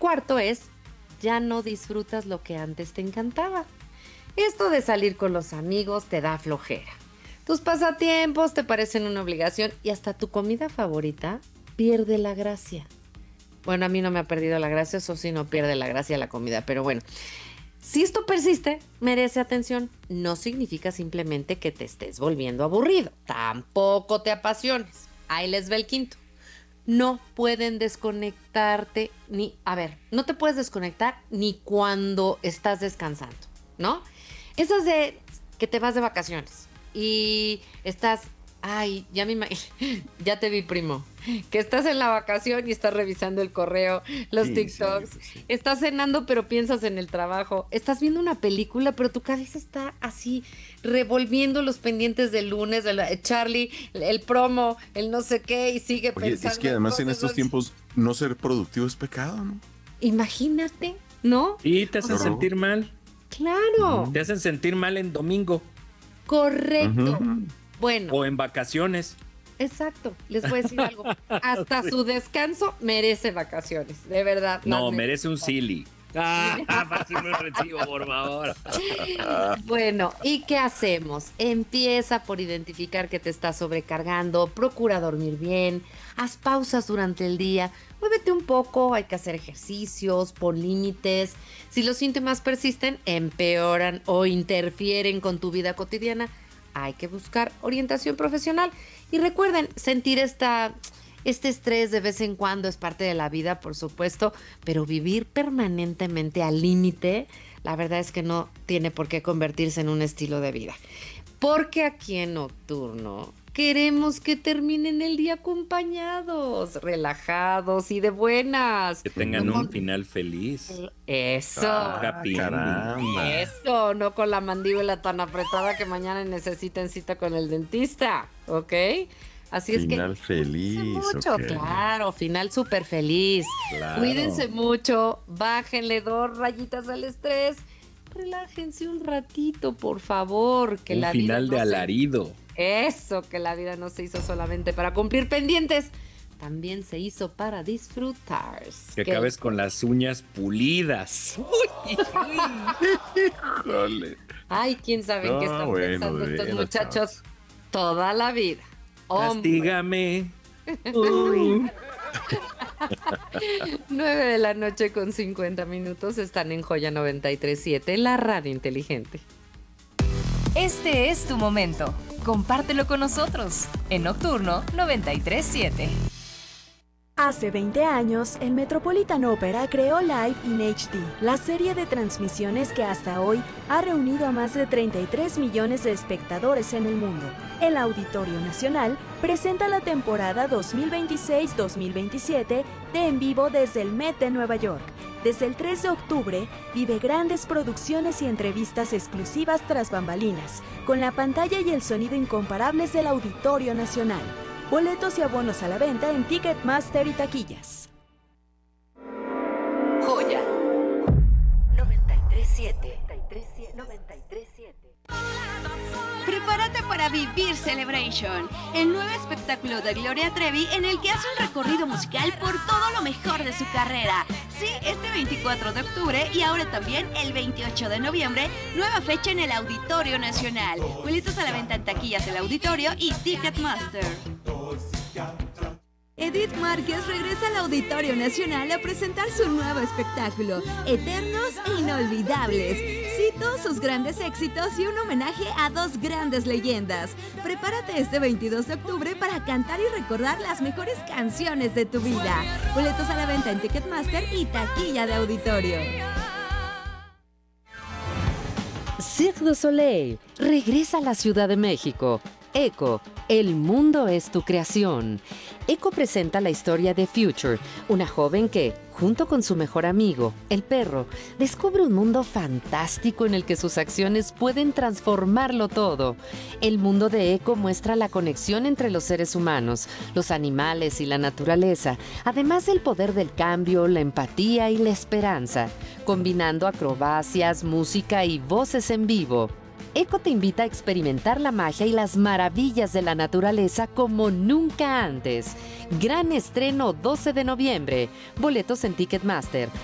cuarto es, ya no disfrutas lo que antes te encantaba. Esto de salir con los amigos te da flojera. Tus pasatiempos te parecen una obligación y hasta tu comida favorita pierde la gracia. Bueno, a mí no me ha perdido la gracia, eso sí no pierde la gracia la comida, pero bueno. Si esto persiste, merece atención. No significa simplemente que te estés volviendo aburrido. Tampoco te apasiones. Ahí les va el quinto. No pueden desconectarte no te puedes desconectar ni cuando estás descansando, ¿no? Eso es de que te vas de vacaciones y estás, ya te vi, primo, que estás en la vacación y estás revisando el correo, los TikToks, sí. Estás cenando pero piensas en el trabajo, estás viendo una película pero tu cabeza está así revolviendo los pendientes del lunes, Charlie, el promo, el no sé qué y sigue pensando. Es que además en estos tiempos no ser productivo es pecado, ¿no? Imagínate, ¿no? Y te hacen sentir mal. Claro. Te hacen sentir mal en domingo. Correcto. Bueno. O en vacaciones. Exacto. Les voy a decir algo. Hasta su descanso merece vacaciones. De verdad. No, merece un silly. Fácil me recibo, por favor. Bueno, ¿y qué hacemos? Empieza por identificar que te estás sobrecargando, procura dormir bien, haz pausas durante el día, muévete un poco, hay que hacer ejercicios, pon límites. Si los síntomas persisten, empeoran o interfieren con tu vida cotidiana, hay que buscar orientación profesional. Y recuerden, sentir este estrés de vez en cuando es parte de la vida, por supuesto, pero vivir permanentemente al límite, la verdad es que no tiene por qué convertirse en un estilo de vida. Porque aquí en Nocturno queremos que terminen el día acompañados, relajados y de buenas. Que tengan un final feliz. Eso. Caramba. Eso, no con la mandíbula tan apretada que mañana necesiten cita con el dentista, ¿ok? Así es que final feliz, mucho, okay. Claro, final súper feliz. Claro. Cuídense mucho, bájenle 2 rayitas al estrés, relájense un ratito, por favor. Que un la final vida de alarido. Eso, que la vida no se hizo solamente para cumplir pendientes, también se hizo para disfrutar. Que acabes con las uñas pulidas. Híjole. Ay, quién sabe en qué están pensando estos muchachos chavos. Toda la vida. Castígame. 9 de la noche con 50 minutos están en Joya 93.7, la radio inteligente. Este es tu momento. Compártelo con nosotros en Nocturno 93.7. Hace 20 años, el Metropolitan Opera creó Live in HD, la serie de transmisiones que hasta hoy ha reunido a más de 33 millones de espectadores en el mundo. El Auditorio Nacional presenta la temporada 2026-2027 de En Vivo desde el Met de Nueva York. Desde el 3 de octubre, vive grandes producciones y entrevistas exclusivas tras bambalinas, con la pantalla y el sonido incomparables del Auditorio Nacional. Boletos y abonos a la venta en Ticketmaster y taquillas. Joya 93.7. Prepárate para vivir Celebration, el nuevo espectáculo de Gloria Trevi en el que hace un recorrido musical por todo lo mejor de su carrera. Sí, este 24 de octubre y ahora también el 28 de noviembre, nueva fecha en el Auditorio Nacional. Boletos a la venta en taquillas del Auditorio y Ticketmaster. Edith Márquez regresa al Auditorio Nacional a presentar su nuevo espectáculo, Eternos e Inolvidables. Cito sus grandes éxitos y un homenaje a 2 grandes leyendas. Prepárate este 22 de octubre para cantar y recordar las mejores canciones de tu vida. Boletos a la venta en Ticketmaster y taquilla de Auditorio. Cirque du Soleil regresa a la Ciudad de México. Echo, el mundo es tu creación. Echo presenta la historia de Future, una joven que, junto con su mejor amigo, el perro, descubre un mundo fantástico en el que sus acciones pueden transformarlo todo. El mundo de Echo muestra la conexión entre los seres humanos, los animales y la naturaleza, además del poder del cambio, la empatía y la esperanza, combinando acrobacias, música y voces en vivo. Echo te invita a experimentar la magia y las maravillas de la naturaleza como nunca antes. Gran estreno 12 de noviembre. Boletos en Ticketmaster.